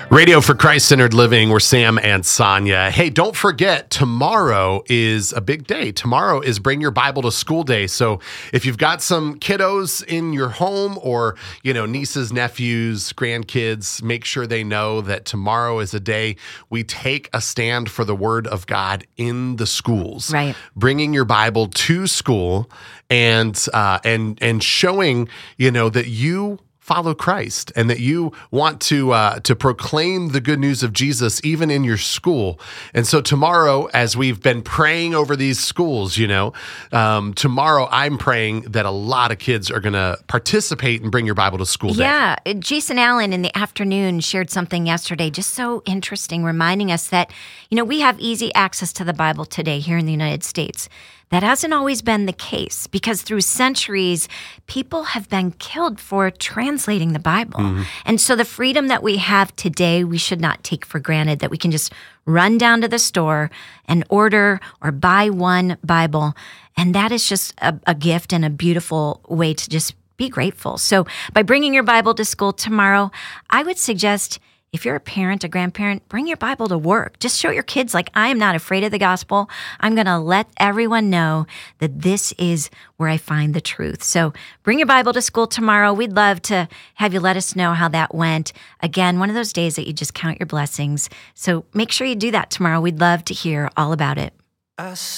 Radio for Christ-Centered Living. We're Sam and Sonia. Hey, don't forget, tomorrow is a big day. Tomorrow is Bring Your Bible to School Day. So if you've got some kiddos in your home or, nieces, nephews, grandkids, make sure they know that tomorrow is a day we take a stand for the Word of God in the schools. Right. Bringing your Bible to school and showing, that you follow Christ and that you want to proclaim the good news of Jesus even in your school. And so tomorrow, as we've been praying over these schools, tomorrow I'm praying that a lot of kids are going to participate and Bring Your Bible to School Day. Yeah. Jason Allen in the afternoon shared something yesterday, just so interesting, reminding us that, we have easy access to the Bible today here in the United States. That hasn't always been the case because through centuries, people have been killed for translating the Bible. Mm-hmm. And so the freedom that we have today, we should not take for granted, that we can just run down to the store and order or buy one Bible. And that is just a gift and a beautiful way to just be grateful. So by bringing your Bible to school tomorrow, I would suggest, if you're a parent, a grandparent, bring your Bible to work. Just show your kids, I am not afraid of the gospel. I'm going to let everyone know that this is where I find the truth. So bring your Bible to school tomorrow. We'd love to have you let us know how that went. Again, one of those days that you just count your blessings. So make sure you do that tomorrow. We'd love to hear all about it.